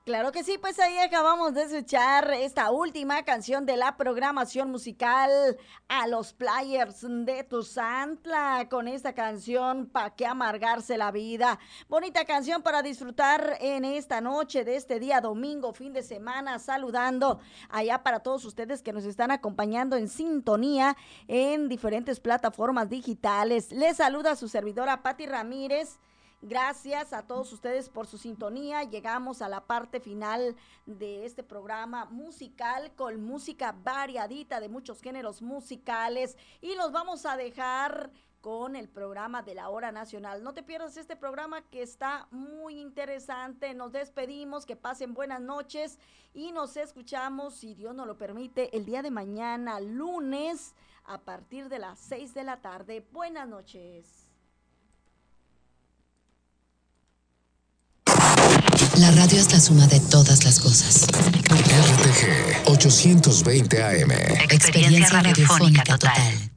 Claro que sí, pues ahí acabamos de escuchar esta última canción de la programación musical a los players de Tuzantla con esta canción Pa' qué amargarse la vida. Bonita canción para disfrutar en esta noche de este día domingo, fin de semana, saludando allá para todos ustedes que nos están acompañando en sintonía en diferentes plataformas digitales. Les saluda su servidora Patti Ramírez. Gracias a todos ustedes por su sintonía. Llegamos a la parte final de este programa musical con música variadita de muchos géneros musicales y los vamos a dejar con el programa de la hora nacional. No te pierdas este programa que está muy interesante. Nos despedimos, que pasen buenas noches y nos escuchamos, si Dios nos lo permite, el día de mañana, lunes, a partir de las 6 de la tarde. Buenas noches. La radio es la suma de todas las cosas. RTG 820 AM. Experiencia radiofónica total.